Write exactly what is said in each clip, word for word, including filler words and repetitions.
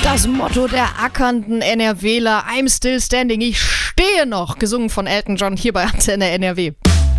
Das Motto der ackernden NRWler, I'm still standing, ich stehe noch, gesungen von Elton John hier bei Antenne N R W.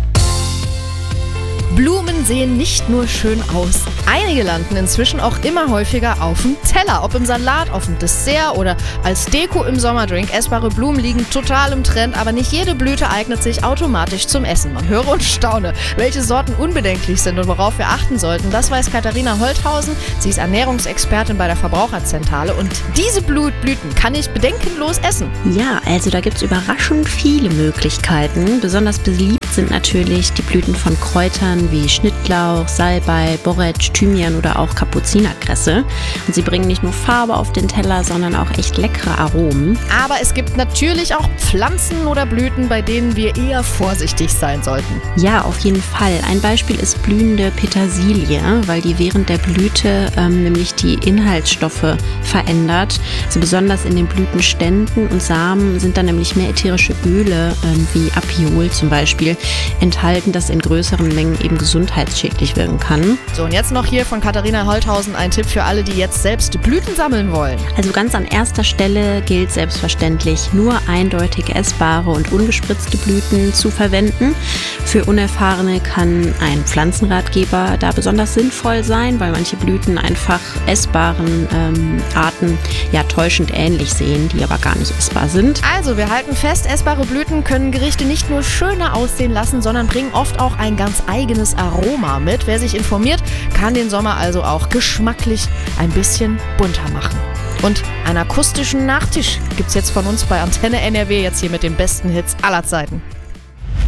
Blumen sehen nicht nur schön aus. Einige landen inzwischen auch immer häufiger auf dem Teller. Ob im Salat, auf dem Dessert oder als Deko im Sommerdrink. Essbare Blumen liegen total im Trend, aber nicht jede Blüte eignet sich automatisch zum Essen. Man höre und staune, welche Sorten unbedenklich sind und worauf wir achten sollten. Das weiß Katharina Holthausen. Sie ist Ernährungsexpertin bei der Verbraucherzentrale und diese Blüten kann ich bedenkenlos essen. Ja, also da gibt es überraschend viele Möglichkeiten. Besonders beliebt sind natürlich die Blüten von Kräutern wie Schnittlauch, Salbei, Borretsch, Thymian oder auch Kapuzinerkresse. Und sie bringen nicht nur Farbe auf den Teller, sondern auch echt leckere Aromen. Aber es gibt natürlich auch Pflanzen oder Blüten, bei denen wir eher vorsichtig sein sollten. Ja, auf jeden Fall. Ein Beispiel ist blühende Petersilie, weil die während der Blüte ähm, nämlich die Inhaltsstoffe verändert. Also besonders in den Blütenständen und Samen sind dann nämlich mehr ätherische Öle ähm, wie Apiol zum Beispiel enthalten, das in größeren Mengen eben gesundheitsschädlich wirken kann. So, und jetzt noch hier von Katharina Holthausen ein Tipp für alle, die jetzt selbst Blüten sammeln wollen. Also ganz an erster Stelle gilt selbstverständlich, nur eindeutig essbare und ungespritzte Blüten zu verwenden. Für Unerfahrene kann ein Pflanzenratgeber da besonders sinnvoll sein, weil manche Blüten einfach essbaren ähm, Arten ja täuschend ähnlich sehen, die aber gar nicht essbar sind. Also, wir halten fest, essbare Blüten können Gerichte nicht nur schöner aussehen lassen, sondern bringen oft auch ein ganz eigenes Aroma mit. Wer sich informiert, kann den Sommer also auch geschmacklich ein bisschen bunter machen. Und einen akustischen Nachtisch gibt's jetzt von uns bei Antenne N R W, jetzt hier mit den besten Hits aller Zeiten.